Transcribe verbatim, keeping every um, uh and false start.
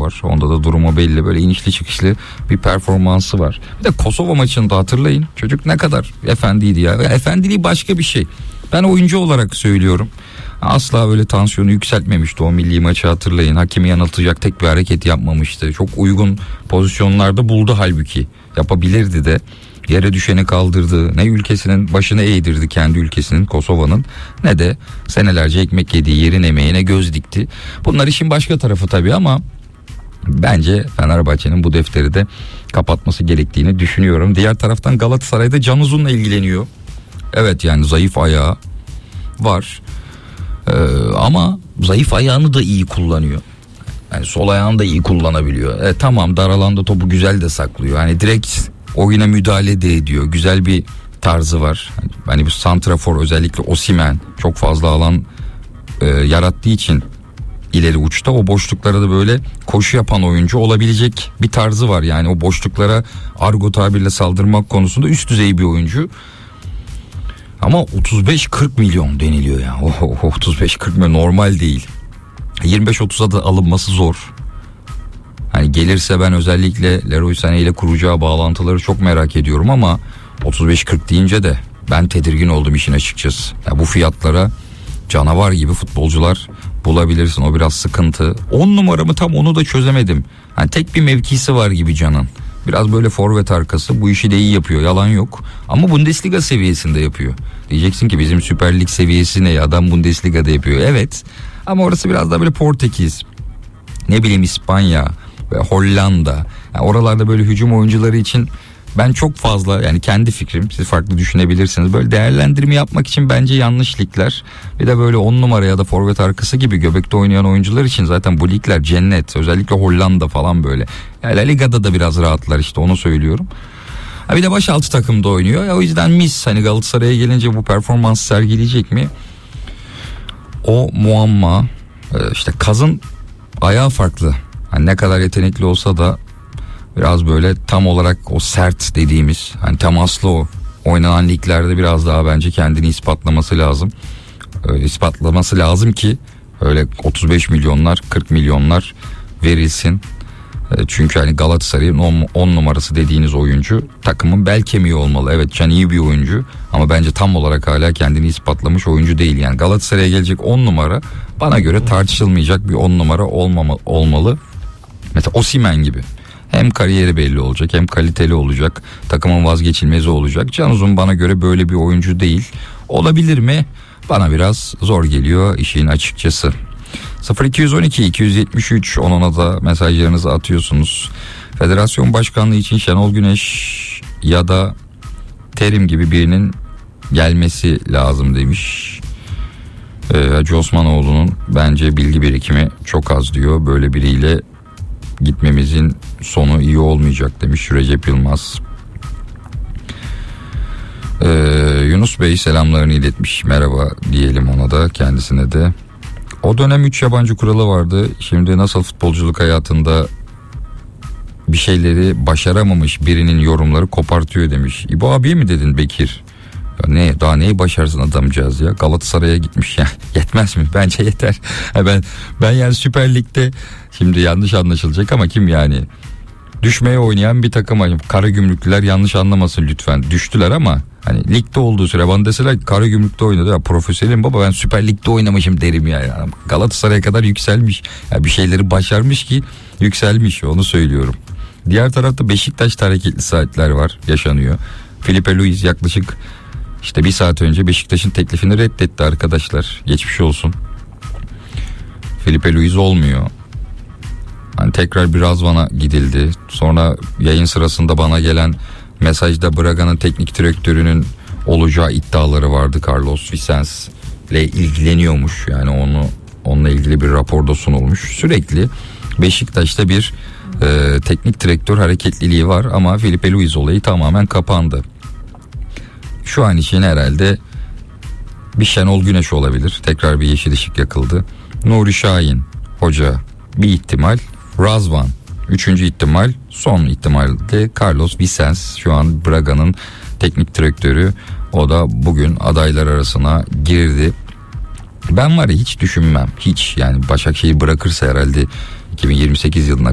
var. Onda da durumu belli. Böyle inişli çıkışlı bir performansı var. Bir de Kosova maçını da hatırlayın. Çocuk ne kadar efendiydi ya. Efendiliği başka bir şey. Ben oyuncu olarak söylüyorum. Asla öyle tansiyonu yükseltmemişti o milli maçı, hatırlayın. Hakemi yanıltacak tek bir hareket yapmamıştı. Çok uygun pozisyonlarda buldu halbuki. Yapabilirdi de. Yere düşeni kaldırdı. Ne ülkesinin başını eğdirdi, kendi ülkesinin, Kosova'nın, ne de senelerce ekmek yediği yerin emeğine göz dikti. Bunlar işin başka tarafı tabii ama bence Fenerbahçe'nin bu defteri de kapatması gerektiğini düşünüyorum. Diğer taraftan Galatasaray'da Can Uzun'la ilgileniyor. Evet, yani zayıf ayağı var. Ee, ama zayıf ayağını da iyi kullanıyor. Yani sol ayağını da iyi kullanabiliyor. E, tamam, dar alanda topu güzel de saklıyor. Hani direkt oyuna müdahale de ediyor. Güzel bir tarzı var. Hani bu santrafor, özellikle Osimhen çok fazla alan e, yarattığı için ileri uçta o boşluklara da böyle koşu yapan oyuncu olabilecek bir tarzı var. Yani o boşluklara argo tabirle saldırmak konusunda üst düzey bir oyuncu. Ama otuz beş kırk milyon deniliyor ya. Oh, otuz beş kırk milyon normal değil. yirmi beş otuza da alınması zor. Hani gelirse ben özellikle Leroy Sané ile kuracağı bağlantıları çok merak ediyorum ama otuz beş kırk deyince de ben tedirgin oldum işin açıkçası. Ya bu fiyatlara canavar gibi futbolcular bulabilirsin, o biraz sıkıntı. on numaramı tam onu da çözemedim. Hani tek bir mevkisi var gibi Can'ın. Biraz böyle forvet arkası, bu işi de iyi yapıyor, yalan yok. Ama Bundesliga seviyesinde yapıyor. Diyeceksin ki bizim Süper Lig seviyesi ne ya, adam Bundesliga'da yapıyor. Evet, ama orası biraz daha böyle Portekiz, ne bileyim İspanya ve Hollanda. Yani oralarda böyle hücum oyuncuları için ben çok fazla, yani kendi fikrim, siz farklı düşünebilirsiniz, böyle değerlendirme yapmak için bence yanlış ligler. Bir de böyle on numara ya da forvet arkası gibi göbekte oynayan oyuncular için zaten bu ligler cennet. Özellikle Hollanda falan böyle. Yani La Liga'da da biraz rahatlar, işte onu söylüyorum. Ha bir de başaltı takımda oynuyor. Ya o yüzden mis. Hani Galatasaray'a gelince bu performans sergileyecek mi? O muamma. İşte Kaz'ın ayağı farklı. Hani ne kadar yetenekli olsa da biraz böyle tam olarak o sert dediğimiz, hani temaslı o oynanan liglerde biraz daha bence kendini ispatlaması lazım. Ee, ispatlaması lazım ki öyle otuz beş milyonlar kırk milyonlar verilsin. Ee, çünkü hani Galatasaray'ın on numarası dediğiniz oyuncu takımın bel kemiği olmalı. Evet, Can iyi bir oyuncu ama bence tam olarak hala kendini ispatlamış oyuncu değil. Yani Galatasaray'a gelecek on numara bana göre tartışılmayacak bir on numara olmama, olmalı. Mesela Osimhen gibi. Hem kariyeri belli olacak, hem kaliteli olacak, takımın vazgeçilmezi olacak. Can Uzun bana göre böyle bir oyuncu değil. Olabilir mi? Bana biraz zor geliyor işin açıkçası. sıfır iki on iki iki yetmiş üç onuna da mesajlarınızı atıyorsunuz. Federasyon başkanlığı için Şenol Güneş ya da Terim gibi birinin gelmesi lazım demiş. Ee, Hacı Osmanoğlu'nun bence bilgi birikimi çok az diyor. Böyle biriyle gitmemizin sonu iyi olmayacak demiş Recep Yılmaz. Ee, Yunus Bey selamlarını iletmiş. Merhaba diyelim ona da, kendisine de. O dönem üç yabancı kuralı vardı. Şimdi nasıl futbolculuk hayatında bir şeyleri başaramamış birinin yorumları kopartıyor demiş. İbo abiye mi dedin Bekir? Ya ne, daha neyi başarsın adamcağız ya? Galatasaray'a gitmiş ya. Yetmez mi? Bence yeter. ben ben yani Süper Lig'de, şimdi yanlış anlaşılacak ama kim yani? Düşmeye oynayan bir takım. Karagümrüklüler yanlış anlamasın lütfen. Düştüler ama hani ligde olduğu süre bana deseler Karagümrük'te oynadı ya, profesyonelim baba, ben Süper Lig'de oynamışım derim ya. Yani Galatasaray'a kadar yükselmiş. Ya bir şeyleri başarmış ki yükselmiş, onu söylüyorum. Diğer tarafta Beşiktaş'ta hareketli saatler var, yaşanıyor. Felipe Luis yaklaşık işte bir saat önce Beşiktaş'ın teklifini reddetti arkadaşlar. Geçmiş olsun. Felipe Luis olmuyor. Hani tekrar bir Razvan'a gidildi. Sonra yayın sırasında bana gelen mesajda Braga'nın teknik direktörünün olacağı iddiaları vardı. Carlos Vicens ile ilgileniyormuş. Yani onu onunla ilgili bir rapor da sunulmuş. Sürekli Beşiktaş'ta bir e, teknik direktör hareketliliği var ama Felipe Luis olayı tamamen kapandı. Şu an için herhalde bir Şenol Güneş olabilir. Tekrar bir yeşil ışık yakıldı. Nuri Şahin hoca bir ihtimal. Razvan üçüncü ihtimal. Son ihtimalde Carlos Vicens, şu an Braga'nın teknik direktörü. O da bugün adaylar arasına girdi. Ben var ya hiç düşünmem. Hiç, yani Başakşehir bırakırsa herhalde iki bin yirmi sekiz yılına